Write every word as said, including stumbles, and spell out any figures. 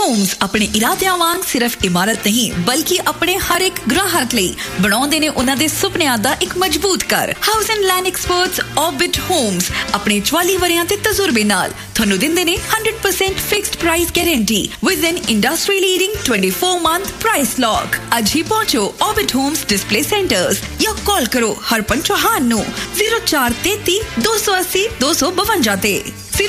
Homes ਆਪਣੇ ਇਰਾਦਿਆਂ ਵਾਂਗ ਸਿਰਫ ਇਮਾਰਤ ਨਹੀਂ ਬਲਕਿ ਆਪਣੇ ਹਰ ਇੱਕ ਗ੍ਰਾਹਕ ਲਈ ਬਣਾਉਂਦੇ ਨੇ ਉਹਨਾਂ ਦੇ ਸੁਪਨਿਆਂ ਦਾ ਇੱਕ ਮਜ਼ਬੂਤ ਘਰ। House and land experts orbit homes ਆਪਣੇ ਚੁਆਲੀ ਵਰਿਆਂ ਦੇ ਤਜਰਬੇ ਨਾਲ ਤੁਹਾਨੂੰ ਦਿੰਦੇ ਨੇ one hundred percent fixed price guarantee with N industry leading twenty-four month price lock. ਅੱਜ ਹੀ ਪਹੁੰਚੋ ਆਰਬਿਟ ਹੋਮਸ ਡਿਸਪਲੇ ਸੈਂਟਰਸ ਜਾਂ ਕਾਲ ਕਰੋ ਹਰਪਨ ਚੌਹਾਨ ਨੂੰ zero four three three two eight zero two eight two two two two ਤੇ।